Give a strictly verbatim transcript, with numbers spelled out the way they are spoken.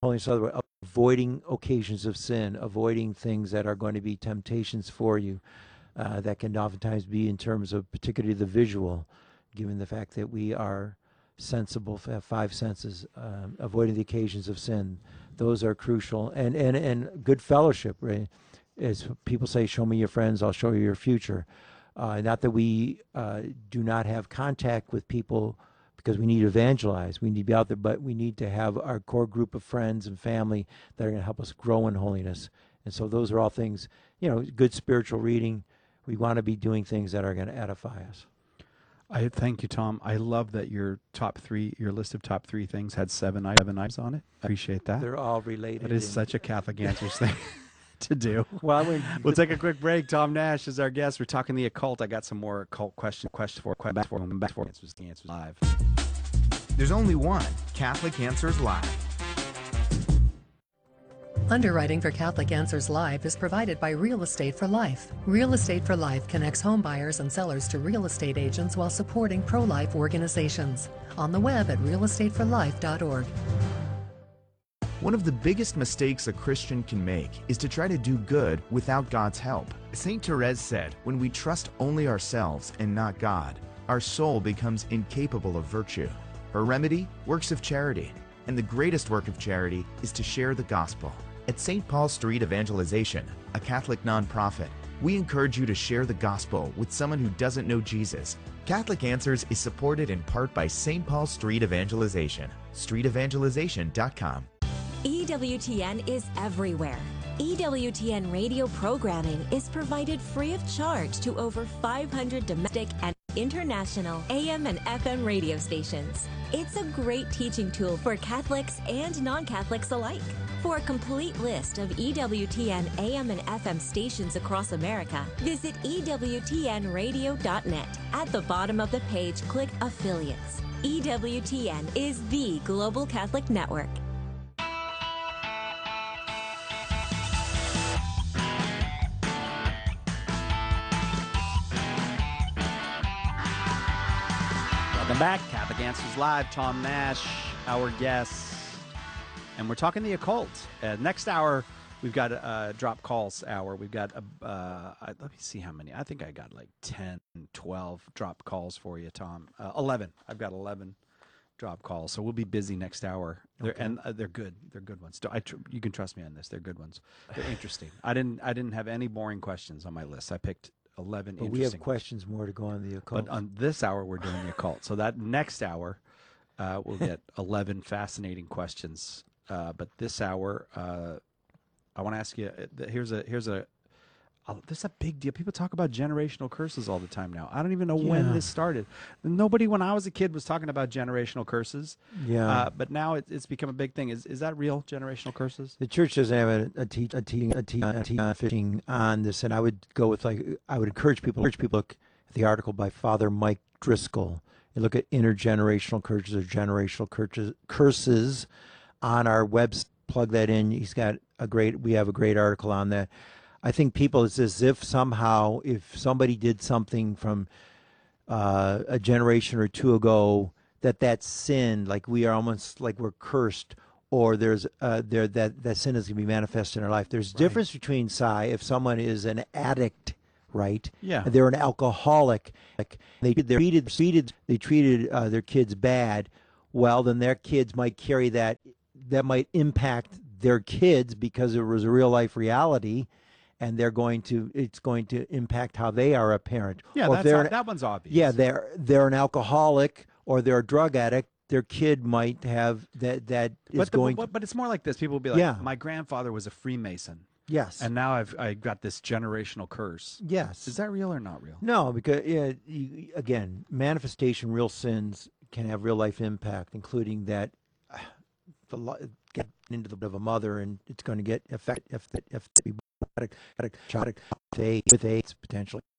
holiness, other way, avoiding occasions of sin, avoiding things that are going to be temptations for you. Uh, that can oftentimes be in terms of particularly the visual, given the fact that we are sensible, have five senses, um, avoiding the occasions of sin. Those are crucial. And, and, and good fellowship, right? As people say, show me your friends, I'll show you your future. Uh, not that we uh, do not have contact with people because we need to evangelize. We need to be out there, but we need to have our core group of friends and family that are going to help us grow in holiness. And so those are all things, you know, good spiritual reading. We want to be doing things that are going to edify us. I thank you, Tom. I love that your top three, your list of top three things had seven, seven items on it. I appreciate that. They're all related. That is such a Catholic Answers thing to do. Well, I mean, we'll take a quick break. Tom Nash is our guest. We're talking the occult. I got some more occult question, question for, question back for, back for answers. The answers live. There's only one Catholic Answers Live. Underwriting for Catholic Answers Live is provided by Real Estate for Life. Real Estate for Life connects home buyers and sellers to real estate agents while supporting pro-life organizations. On the web at real estate for life dot org. One of the biggest mistakes a Christian can make is to try to do good without God's help. Saint Therese said, when we trust only ourselves and not God, our soul becomes incapable of virtue. Her remedy? Works of charity. And the greatest work of charity is to share the gospel. At Saint Paul Street Evangelization, a Catholic nonprofit, we encourage you to share the gospel with someone who doesn't know Jesus. Catholic Answers is supported in part by Saint Paul Street Evangelization, street evangelization dot com. E W T N is everywhere. E W T N radio programming is provided free of charge to over five hundred domestic and international A M and F M radio stations. It's a great teaching tool for Catholics and non-Catholics alike. For a complete list of E W T N A M and F M stations across America, visit E W T N radio dot net. At the bottom of the page, click Affiliates. E W T N is the global Catholic network. Welcome back. Catholic Answers Live. Tom Nash, our guest. And we're talking the occult. Uh, next hour, we've got a uh, drop calls hour. We've got, a, uh, let me see how many. I think I got like ten, twelve drop calls for you, Tom. Uh, eleven. I've got eleven drop calls. So we'll be busy next hour. They're, Okay. And uh, they're good. They're good ones. I tr- you can trust me on this. They're good ones. They're interesting. I didn't I didn't have any boring questions on my list. I picked eleven But interesting we have ones. questions more to go on the occult. But on this hour, we're doing the occult. So that next hour, uh, we'll get eleven fascinating questions. Uh, but this hour, uh, I want to ask you. Uh, here's a here's a. Uh, this is a big deal. People talk about generational curses all the time now. I don't even know when Yeah. this started. Nobody, when I was a kid, was talking about generational curses. Yeah. Uh, but now it, it's become a big thing. Is is that real? Generational curses? The church doesn't have a, a, te- a, te- a, te- a te- teaching on this, and I would go with like I would encourage people. Encourage people to look at the article by Father Mike Driscoll. You look at intergenerational curses or generational curses, curses on our website. Plug that in. He's got a great. We have a great article on that. I think people, it's as if somehow if somebody did something from uh, a generation or two ago, that that sin, like we are almost like we're cursed, or there's uh, there that that sin is going to be manifest in our life. There's a difference between, Si, if someone is an addict, right? Yeah. And they're an alcoholic. Like they they treated treated they treated uh, their kids bad. Well, then their kids might carry that. That might impact their kids because it was a real life reality. And they're going to, it's going to impact how they are a parent. Yeah, Or if that's they're ob- an- that one's obvious. Yeah, they're they're an alcoholic or they're a drug addict. Their kid might have that. That is But, the, going. but, but it's more like this. People will be like, Yeah. my grandfather was a Freemason. to, yes. And now I've I got this generational curse. yes. Is that real or not real? No, because yeah, you, again, manifestation, real sins can have real life impact, including that uh, the li- get into the of a mother, and it's going to get affect if if if faith with AIDS potentially.